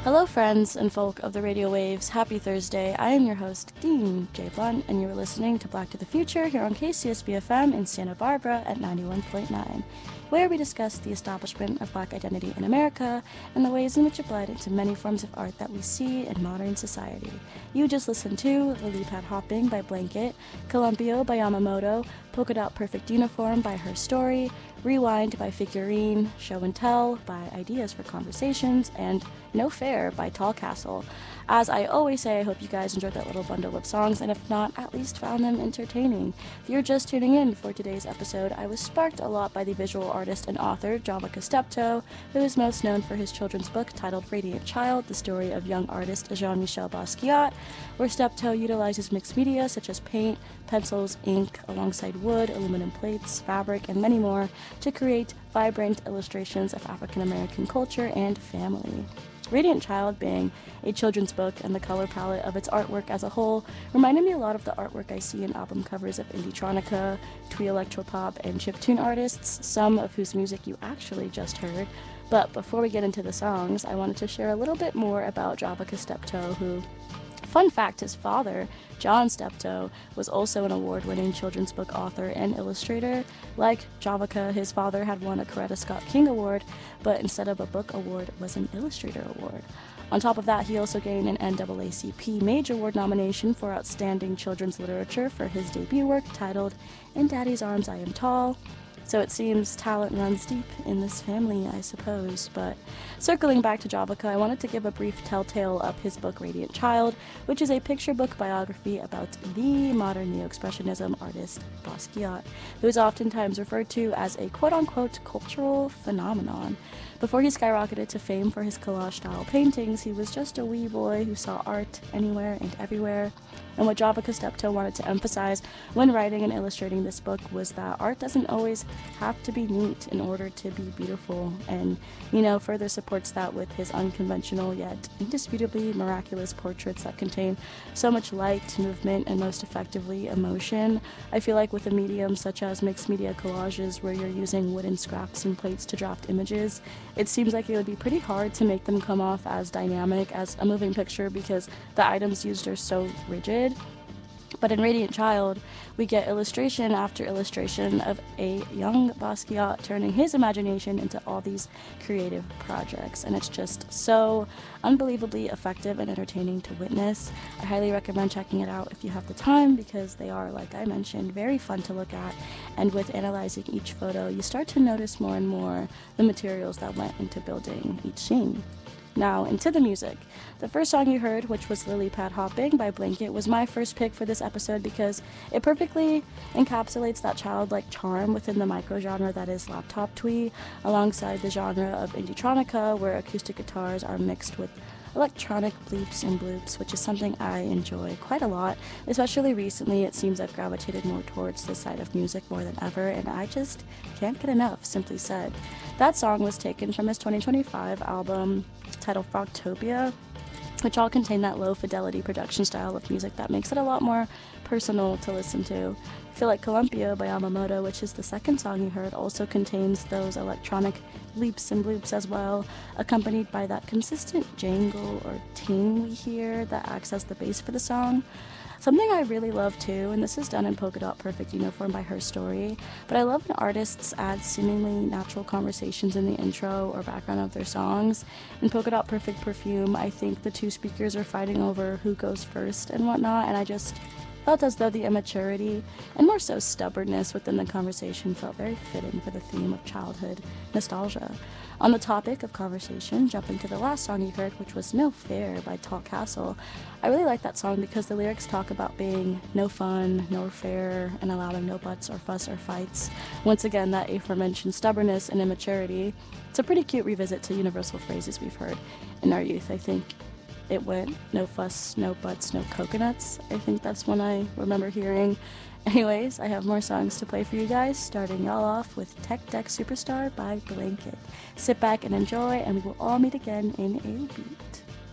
Hello, friends and folk of the radio waves. Happy Thursday. I am your host, Dean J. Blunt, and you are listening to Black to the Future here on KCSB FM in Santa Barbara at 91.9, where we discuss the establishment of Black identity in America and the ways in which it bled into many forms of art that we see in modern society. You just listened to Lily Pad Hopping by Blanket, Columpio by Yamamoto, Polka Dot Perfect Uniform by Her Story, Rewind by Figurine, Show and Tell by Ideas for Conversations, and No Fair by Tall Castle. As I always say, I hope you guys enjoyed that little bundle of songs, and if not, at least found them entertaining. If you're just tuning in for today's episode, I was sparked a lot by the visual artist and author Javoca Steptoe, who is most known for his children's book titled Radiant Child, the story of young artist Jean-Michel Basquiat, where Steptoe utilizes mixed media such as paint, pencils, ink, alongside wood, aluminum plates, fabric, and many more to create vibrant illustrations of African American culture and family. Radiant Child, being a children's book and the color palette of its artwork as a whole, reminded me a lot of the artwork I see in album covers of Indietronica, twee electropop, and chiptune artists, some of whose music you actually just heard. But before we get into the songs, I wanted to share a little bit more about Javoca Steptoe, who, fun fact, his father, John Steptoe, was also an award-winning children's book author and illustrator. Like Javoca, his father had won a Coretta Scott King Award, but instead of a book award, it was an illustrator award. On top of that, he also gained an NAACP Major Award nomination for Outstanding Children's Literature for his debut work titled In Daddy's Arms I Am Tall. So it seems talent runs deep in this family, I suppose. But circling back to Javoca, I wanted to give a brief telltale of his book Radiant Child, which is a picture book biography about the modern neo-expressionism artist Basquiat, who is oftentimes referred to as a quote-unquote cultural phenomenon. Before he skyrocketed to fame for his collage-style paintings, he was just a wee boy who saw art anywhere and everywhere. And what Javoca Steptoe wanted to emphasize when writing and illustrating this book was that art doesn't always have to be neat in order to be beautiful, and, further supports that with his unconventional yet indisputably miraculous portraits that contain so much light, movement, and most effectively, emotion. I feel like with a medium such as mixed media collages, where you're using wooden scraps and plates to draft images, it seems like it would be pretty hard to make them come off as dynamic as a moving picture because the items used are so rigid. But in Radiant Child, we get illustration after illustration of a young Basquiat turning his imagination into all these creative projects, and it's just so unbelievably effective and entertaining to witness. I highly recommend checking it out if you have the time, because they are, like I mentioned, very fun to look at, and with analyzing each photo, you start to notice more and more the materials that went into building each scene. Now, into the music. The first song you heard, which was Lily Pad Hopping by Blanket, was my first pick for this episode because it perfectly encapsulates that childlike charm within the microgenre that is laptop twee, alongside the genre of Indietronica, where acoustic guitars are mixed with electronic bleeps and bloops, which is something I enjoy quite a lot. Especially recently, it seems I've gravitated more towards this side of music more than ever, and I just can't get enough, simply said. That song was taken from his 2025 album titled Frogtopia, which all contain that low-fidelity production style of music that makes it a lot more personal to listen to. I feel like Columpio by Yamamoto, which is the second song you heard, also contains those electronic leaps and bloops as well, accompanied by that consistent jangle or ting we hear that acts as the bass for the song. Something I really love too, and this is done in Polka Dot Perfect Uniform by Her Story, but I love when artists add seemingly natural conversations in the intro or background of their songs. In Polka Dot Perfect Perfume, I think the two speakers are fighting over who goes first and whatnot, and I just felt as though the immaturity, and more so stubbornness within the conversation, felt very fitting for the theme of childhood nostalgia. On the topic of conversation, jumping to the last song you heard, which was No Fair by Tall Castle, I really like that song because the lyrics talk about being no fun, no fair, and allowing no butts or fuss or fights. Once again, that aforementioned stubbornness and immaturity. It's a pretty cute revisit to universal phrases we've heard in our youth. I think it went no fuss, no butts, no coconuts. I think that's one I remember hearing. Anyways, I have more songs to play for you guys, starting y'all off with Tech Deck Superstar by Blanket. Sit back and enjoy, and we will all meet again in a beat.